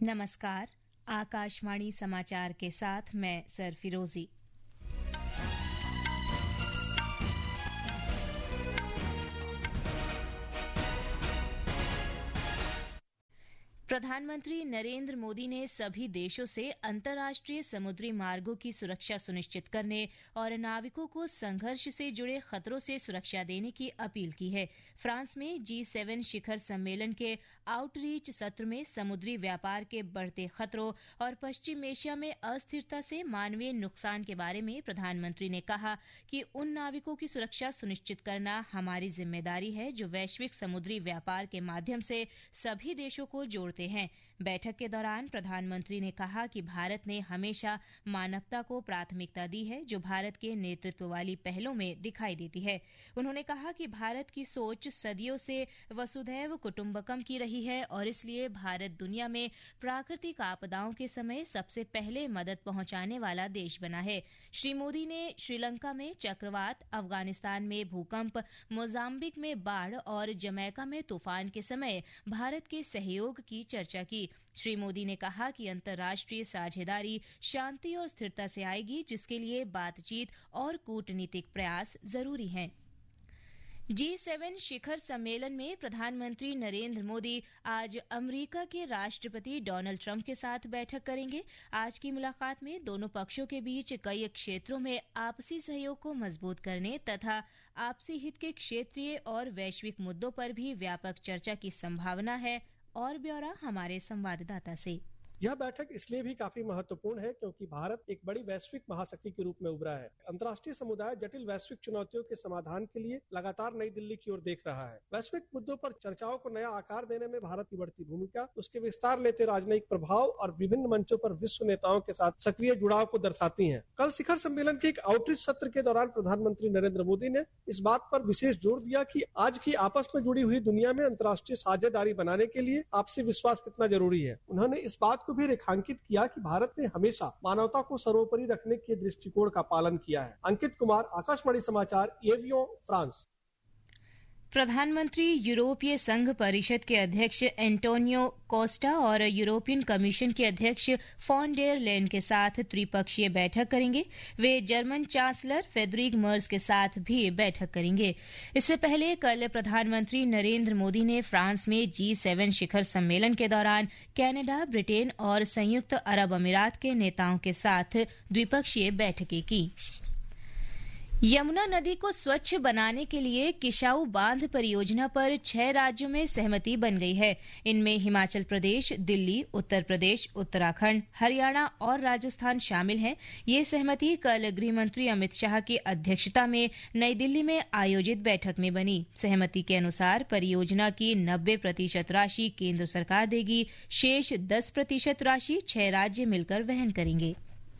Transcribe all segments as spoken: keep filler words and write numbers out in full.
नमस्कार, आकाशवाणी समाचार के साथ मैं सर फिरोजी। प्रधानमंत्री नरेंद्र मोदी ने सभी देशों से अंतर्राष्ट्रीय समुद्री मार्गों की सुरक्षा सुनिश्चित करने और नाविकों को संघर्ष से जुड़े खतरों से सुरक्षा देने की अपील की है। फ्रांस में जी सेवन शिखर सम्मेलन के आउटरीच सत्र में समुद्री व्यापार के बढ़ते खतरों और पश्चिम एशिया में अस्थिरता से मानवीय नुकसान के बारे में प्रधानमंत्री ने कहा कि उन नाविकों की सुरक्षा सुनिश्चित करना हमारी जिम्मेदारी है जो वैश्विक समुद्री व्यापार के माध्यम से सभी देशों को जोड़ते हैं। बैठक के दौरान प्रधानमंत्री ने कहा कि भारत ने हमेशा मानवता को प्राथमिकता दी है, जो भारत के नेतृत्व वाली पहलों में दिखाई देती है। उन्होंने कहा कि भारत की सोच सदियों से वसुधैव कुटुंबकम की रही है और इसलिए भारत दुनिया में प्राकृतिक आपदाओं के समय सबसे पहले मदद पहुंचाने वाला देश बना है। श्री मोदी ने श्रीलंका में चक्रवात, अफगानिस्तान में भूकंप, मोजाम्बिक में बाढ़ और जमैका में तूफान के समय भारत के सहयोग की चर्चा की। श्री मोदी ने कहा कि अंतर्राष्ट्रीय साझेदारी शांति और स्थिरता से आएगी, जिसके लिए बातचीत और कूटनीतिक प्रयास जरूरी हैं। जी सेवन शिखर सम्मेलन में प्रधानमंत्री नरेंद्र मोदी आज अमेरिका के राष्ट्रपति डोनाल्ड ट्रंप के साथ बैठक करेंगे। आज की मुलाकात में दोनों पक्षों के बीच कई क्षेत्रों में आपसी सहयोग को मजबूत करने तथा आपसी हित के क्षेत्रीय और वैश्विक मुद्दों पर भी व्यापक चर्चा की संभावना है। और ब्यौरा हमारे संवाददाता से। यह बैठक इसलिए भी काफी महत्वपूर्ण है क्योंकि भारत एक बड़ी वैश्विक महाशक्ति के रूप में उभरा है। अंतर्राष्ट्रीय समुदाय जटिल वैश्विक चुनौतियों के समाधान के लिए लगातार नई दिल्ली की ओर देख रहा है। वैश्विक मुद्दों पर चर्चाओं को नया आकार देने में भारत की बढ़ती भूमिका, उसके विस्तार लेते राजनयिक प्रभाव और विभिन्न मंचों पर विश्व नेताओं के साथ सक्रिय जुड़ाव को दर्शाती है। कल शिखर सम्मेलन के एक आउटरीच सत्र के दौरान प्रधानमंत्री नरेंद्र मोदी ने इस बात पर विशेष जोर दिया कि आज की आपस में जुड़ी हुई दुनिया में अंतर्राष्ट्रीय साझेदारी बनाने के लिए आपसी विश्वास कितना जरूरी है। उन्होंने इस बात को भी रेखांकित किया कि भारत ने हमेशा मानवता को सर्वोपरि रखने के दृष्टिकोण का पालन किया है। अंकित कुमार, आकाशवाणी समाचार, एवियों, फ्रांस। प्रधानमंत्री यूरोपीय संघ परिषद के अध्यक्ष एंटोनियो कोस्टा और यूरोपियन कमीशन के अध्यक्ष फॉन डेर लेन के साथ त्रिपक्षीय बैठक करेंगे। वे जर्मन चांसलर फेडरिक मर्ज के साथ भी बैठक करेंगे। इससे पहले कल प्रधानमंत्री नरेंद्र मोदी ने फ्रांस में जी सेवन शिखर सम्मेलन के दौरान कनाडा, ब्रिटेन और संयुक्त अरब अमीरात के नेताओं के साथ द्विपक्षीय बैठकें की। यमुना नदी को स्वच्छ बनाने के लिए किशाऊ बांध परियोजना पर छह राज्यों में सहमति बन गई है। इनमें हिमाचल प्रदेश, दिल्ली, उत्तर प्रदेश, उत्तराखंड, हरियाणा और राजस्थान शामिल हैं। ये सहमति कल गृहमंत्री अमित शाह की अध्यक्षता में नई दिल्ली में आयोजित बैठक में बनी। सहमति के अनुसार परियोजना की नब्बे प्रतिशत राशि केंद्र सरकार देगी, शेष दस प्रतिशत राशि छह राज्य मिलकर वहन करेंगे।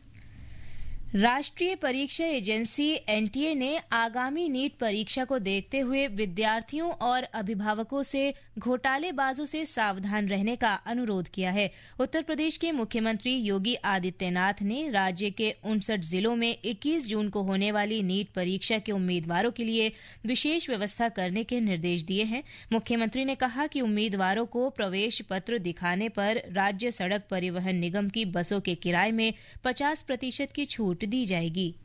राष्ट्रीय परीक्षा एजेंसी एनटीए ने आगामी नीट परीक्षा को देखते हुए विद्यार्थियों और अभिभावकों से घोटालेबाजों से सावधान रहने का अनुरोध किया है। उत्तर प्रदेश के मुख्यमंत्री योगी आदित्यनाथ ने राज्य के उनसठ जिलों में इक्कीस जून को होने वाली नीट परीक्षा के उम्मीदवारों के लिए विशेष व्यवस्था करने के निर्देश दिए हैं। मुख्यमंत्री ने कहा कि उम्मीदवारों को प्रवेश पत्र दिखाने पर राज्य सड़क परिवहन निगम की बसों के किराए में पचास प्रतिशत की छूट दी जाएगी।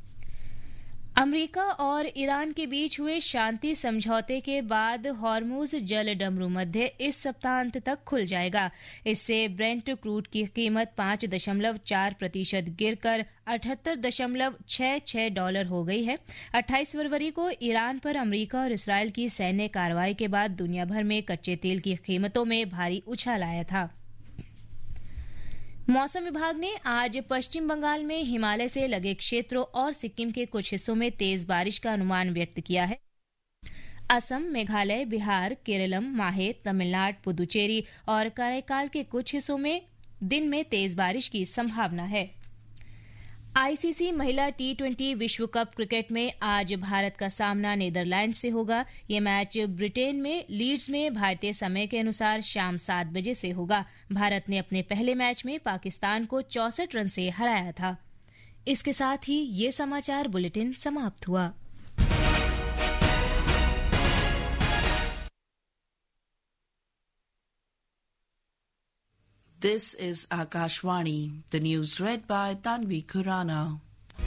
अमेरिका और ईरान के बीच हुए शांति समझौते के बाद हॉर्मुज जल डमरू मध्य इस सप्ताहांत तक खुल जाएगा। इससे ब्रेंट क्रूड की कीमत पांच दशमलव चार प्रतिशत गिरकर अठहत्तर दशमलव छह छह डॉलर हो गई है। अट्ठाईस फरवरी को ईरान पर अमेरिका और इसराइल की सैन्य कार्रवाई के बाद दुनिया भर में कच्चे तेल की कीमतों में भारी उछाल आया था। मौसम विभाग ने आज पश्चिम बंगाल में हिमालय से लगे क्षेत्रों और सिक्किम के कुछ हिस्सों में तेज बारिश का अनुमान व्यक्त किया है। असम, मेघालय, बिहार, केरलम, माहे, तमिलनाडु, पुदुचेरी और कराईकाल के कुछ हिस्सों में दिन में तेज बारिश की संभावना है। आईसीसी महिला टी ट्वेंटी विश्व कप क्रिकेट में आज भारत का सामना नीदरलैंड से होगा। ये मैच ब्रिटेन में लीड्स में भारतीय समय के अनुसार शाम सात बजे से होगा। भारत ने अपने पहले मैच में पाकिस्तान को चौसठ रन से हराया था। इसके साथ ही ये समाचार बुलेटिन समाप्त हुआ। This is Akashvani. The news read by Tanvi Khurana.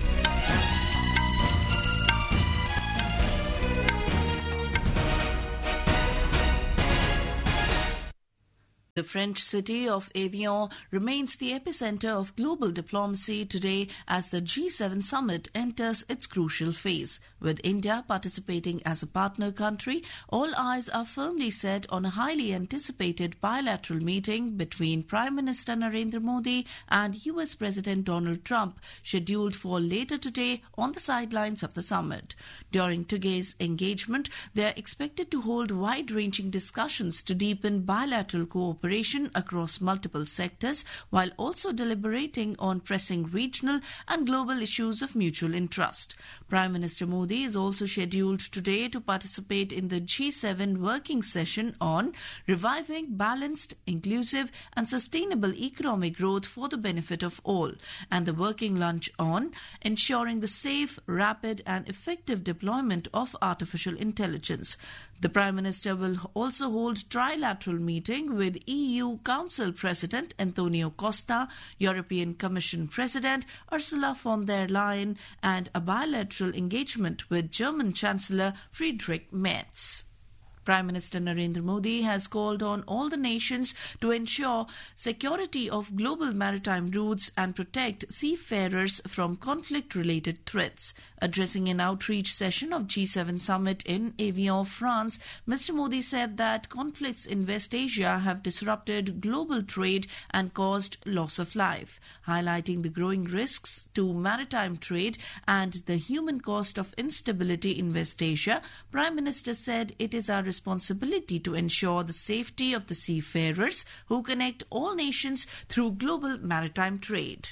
The French city of Evian remains the epicenter of global diplomacy today as the G seven summit enters its crucial phase. With India participating as a partner country, all eyes are firmly set on a highly anticipated bilateral meeting between Prime Minister Narendra Modi and U S President Donald Trump, scheduled for later today on the sidelines of the summit. During today's engagement, they are expected to hold wide-ranging discussions to deepen bilateral cooperation across multiple sectors, while also deliberating on pressing regional and global issues of mutual interest. Prime Minister Modi is also scheduled today to participate in the G seven working session on reviving balanced, inclusive and sustainable economic growth for the benefit of all, and the working lunch on ensuring the safe, rapid and effective deployment of artificial intelligence. The Prime Minister will also hold trilateral meeting with E U Council President Antonio Costa, European Commission President Ursula von der Leyen, and a bilateral engagement with German Chancellor Friedrich Merz. Prime Minister Narendra Modi has called on all the nations to ensure security of global maritime routes and protect seafarers from conflict-related threats. Addressing an outreach session of G seven summit in Evian, France, Mister Modi said that conflicts in West Asia have disrupted global trade and caused loss of life. Highlighting the growing risks to maritime trade and the human cost of instability in West Asia, Prime Minister said it is our responsibility to ensure the safety of the seafarers who connect all nations through global maritime trade.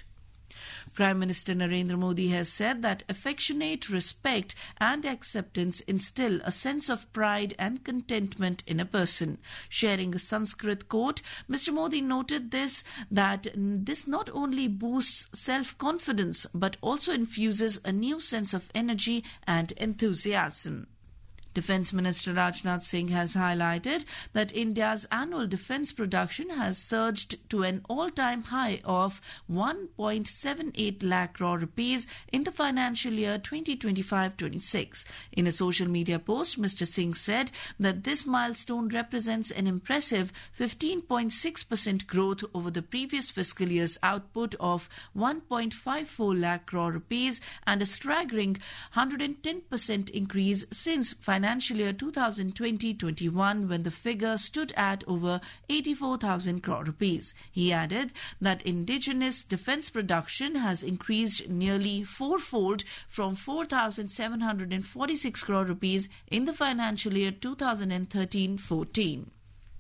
Prime Minister Narendra Modi has said that affectionate respect and acceptance instill a sense of pride and contentment in a person. Sharing a Sanskrit quote, Mister Modi noted this that this not only boosts self-confidence but also infuses a new sense of energy and enthusiasm. Defence Minister Rajnath Singh has highlighted that India's annual defence production has surged to an all-time high of one point seven eight lakh crore rupees in the financial year twenty twenty-five twenty-six. In a social media post, Mister Singh said that this milestone represents an impressive fifteen point six percent growth over the previous fiscal year's output of one point five four lakh crore rupees and a staggering one hundred ten percent increase since financial Financial year twenty twenty to twenty-one, when the figure stood at over eighty-four thousand crore rupees. He added that indigenous defence production has increased nearly fourfold from four thousand seven hundred forty-six crore rupees in the financial year twenty thirteen fourteen.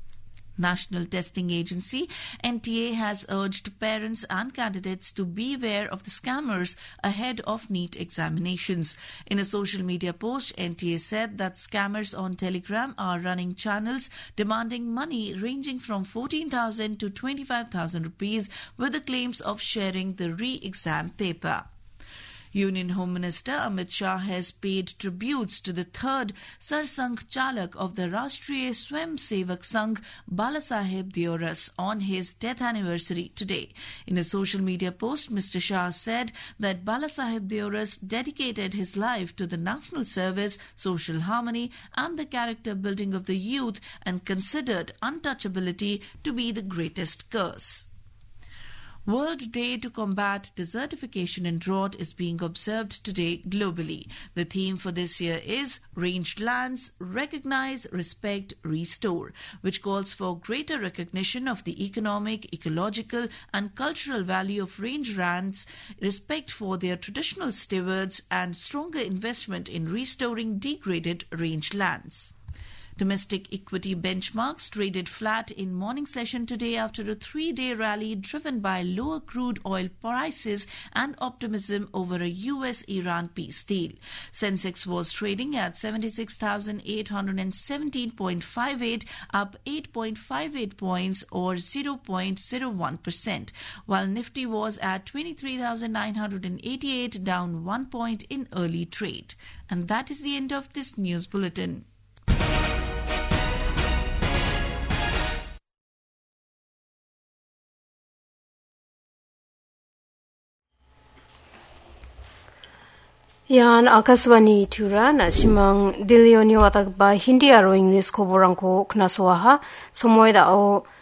National Testing Agency N T A has urged parents and candidates to beware of the scammers ahead of NEET examinations. In a social media post, N T A said that scammers on Telegram are running channels demanding money ranging from fourteen thousand to twenty-five thousand rupees with the claims of sharing the re-exam paper. Union Home Minister Amit Shah has paid tributes to the third Sarsangh Chalak of the Rashtriya Swayamsevak Sangh, Balasaheb Deoras, on his death anniversary today. In a social media post, Mister Shah said that Balasaheb Deoras dedicated his life to the national service, social harmony and the character building of the youth and considered untouchability to be the greatest curse. World Day to Combat Desertification and Drought is being observed today globally. The theme for this year is Ranged Lands, Recognize, Respect, Restore, which calls for greater recognition of the economic, ecological and cultural value of range lands, respect for their traditional stewards and stronger investment in restoring degraded range lands. Domestic equity benchmarks traded flat in morning session today after a three-day rally driven by lower crude oil prices and optimism over a U S Iran peace deal. Sensex was trading at seventy-six thousand eight hundred seventeen point five eight, up eight point five eight points or zero point zero one percent, while Nifty was at twenty-three thousand nine hundred eighty-eight, down one point in early trade. And that is the end of this news bulletin. Yan Akaswani Tura Nasimang Dilionio Atakba Hindi aro English Koborangko Knaswaha Somoida o